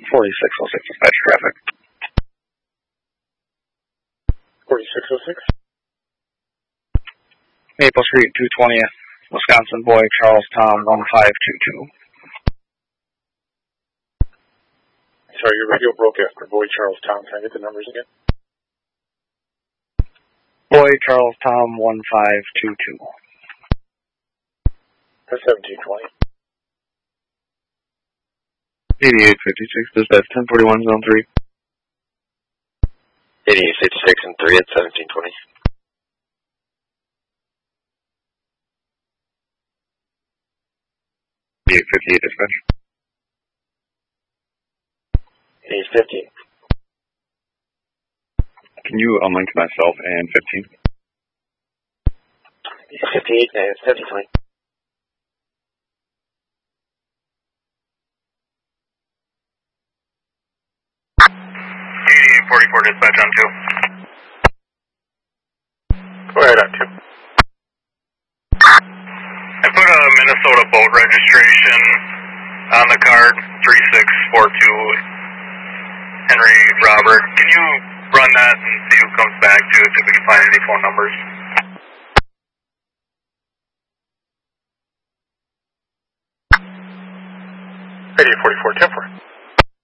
4606 dispatch traffic. 4606. Maple Street, 220th, Wisconsin, boy, Charles Tom, 1522. Sorry, your radio broke after boy, Charles Tom. Can I get the numbers again? Boy, Charles Tom, 1522. That's 1720. 8856, dispatch 1041, zone 3. 8856 and 3 at 1720. 8858, dispatch. 8850. Can you unlink myself and 15? 58 and 1720. 8844 dispatch on 2. Go ahead on 2. I put a Minnesota boat registration on the card, 3642 Henry Robert. Can you run that and see who comes back to it, if we can find any phone numbers? 8844, 10-4.